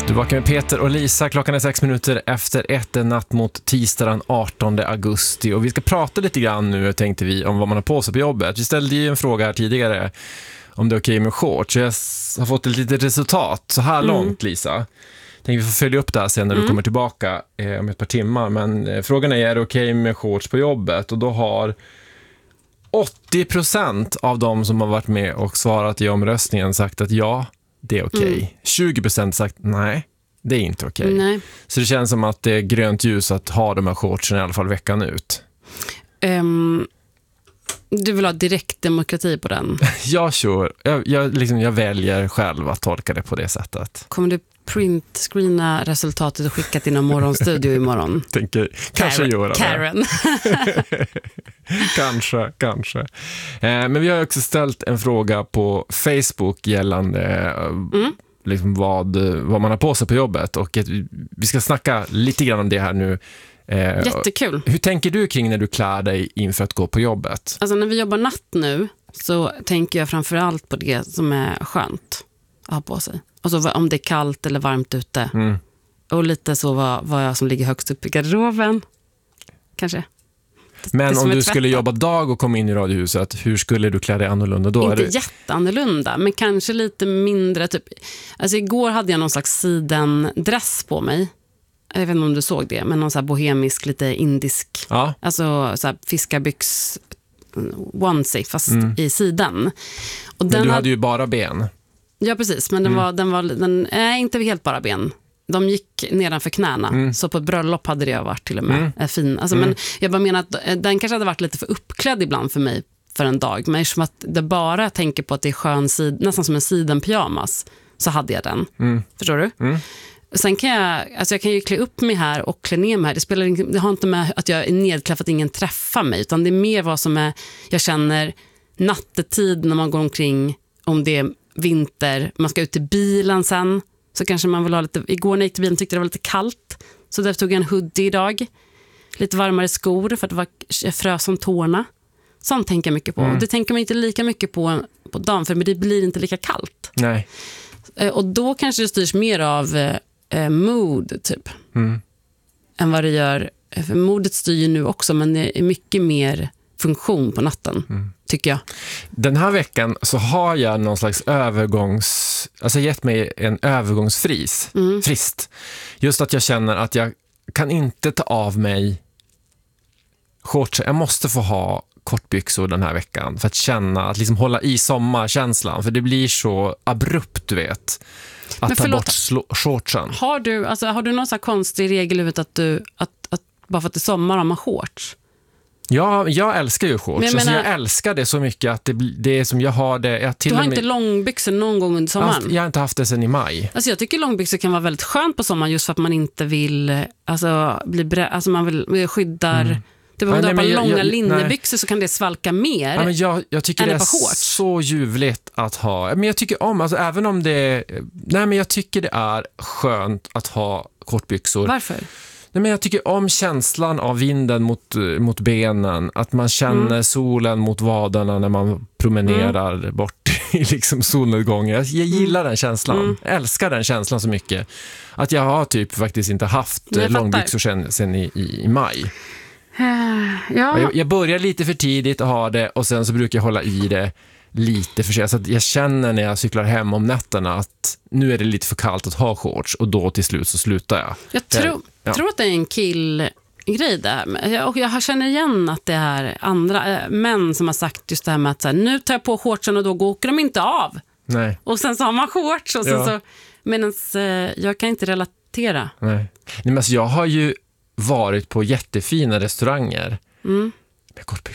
Du vaknar med Peter och Lisa. Klockan är 6 minuter efter 1, en natt mot tisdag den 18 augusti. Och vi ska prata lite grann nu, tänkte vi, om vad man har på sig på jobbet. Vi ställde ju en fråga här tidigare om det är okej med shorts. Jag har fått ett litet resultat så här långt, Lisa. Tänker vi får följa upp det här sen när du kommer tillbaka om ett par timmar. Men frågan är det okej med shorts på jobbet? Och då har 80% av de som har varit med och svarat i omröstningen sagt att ja, det är okej. 20% sagt nej, det är inte okej. Nej. Så det känns som att det är grönt ljus att ha de här shortsen i alla fall veckan ut. Du vill ha direkt demokrati på den? Ja, sure. Jag väljer själv att tolka det på det sättet. Kommer du printscreena resultatet och skicka till någon morgonstudio imorgon? Tänker kanske göra det. Karen. Kanske. Men vi har också ställt en fråga på Facebook gällande liksom vad man har på sig på jobbet. Och vi ska snacka lite grann om det här nu. Jättekul. Hur tänker du kring när du klär dig inför att gå på jobbet? Alltså när vi jobbar natt nu så tänker jag framförallt på det som är skönt att ha på sig. Alltså om det är kallt eller varmt ute. Och lite så vad jag som ligger högst upp i garderoben. Kanske. Men om du skulle jobba dag och komma in i radiohuset, hur skulle du klä dig annorlunda då? Inte jätteannorlunda, men kanske lite mindre typ. Alltså igår hade jag någon slags sidendress på mig. Jag vet inte om du såg det, men någon så här bohemisk, lite indisk. Ja. Alltså så här fiskarbyx onesie fast i siden. Och men du hade ju bara ben. Ja, precis, men den inte helt bara ben. De gick nedanför knäna. Så på ett bröllop hade det varit till och med fin. Alltså, men jag bara menar att den kanske hade varit lite för uppklädd ibland för mig för en dag. Men eftersom att det bara tänker på att det är skön nästan som en sidenpyjamas, så hade jag den. Förstår du? Sen kan jag kan ju klä upp mig här och klä ner mig här. Det har inte med att jag är nedklädd för att ingen träffar mig, utan det är mer vad som är, jag känner nattetid när man går omkring, om det är vinter, man ska ut till bilen sen, så kanske man vill ha lite, igår när jag gick till bilen tyckte det var lite kallt, så därför tog jag en hoodie idag, lite varmare skor för att jag frös om tårna. Sånt tänker jag mycket på. Och det tänker man inte lika mycket på dagen, för det blir inte lika kallt. Nej. Och då kanske det styrs mer av mood typ än vad det gör, för modet styr nu också, men det är mycket mer funktion på natten, tycker jag. Den här veckan så har jag någon slags gett mig en övergångsfrist. Just att jag känner att jag kan inte ta av mig shorts. Jag måste få ha kortbyxor den här veckan för att känna, att liksom hålla i sommarkänslan, för det blir så abrupt, du vet. Att ta bort shortsen. Har du någon sån här konstig regel ut att bara för att det är sommar har man shorts? Ja, jag älskar ju shorts. Jag älskar det så mycket att det är som jag har det. Du har inte långbyxor någon gång under sommaren? Jag har inte haft det sedan i maj. Alltså jag tycker långbyxor kan vara väldigt skönt på sommaren, just för att man inte vill man vill skyddar. Det var om du har långa linnebyxor så kan det svalka mer. Ja, men jag tycker det är så ljuvligt att ha. Men jag tycker om, alltså även om det men jag tycker det är skönt att ha kortbyxor. Varför? Nej, men jag tycker om känslan av vinden mot benen, att man känner solen mot vaderna när man promenerar bort i liksom solnedgången. Jag gillar den känslan. Jag älskar den känslan så mycket att jag har typ faktiskt inte haft långbyxor sen i maj. Ja. Jag börjar lite för tidigt att ha det, och sen så brukar jag hålla i det lite för sig. Så att jag känner när jag cyklar hem om nätterna att nu är det lite för kallt att ha shorts, och då till slut så slutar jag. Jag tror att det är en killgrej där. Och jag känner igen att det är andra män som har sagt just det här med att så här, nu tar jag på shortsen och då åker de inte av. Nej. Och sen så har man shorts och sen så, medans jag kan inte relatera. Nej, men alltså, jag har ju varit på jättefina restauranger med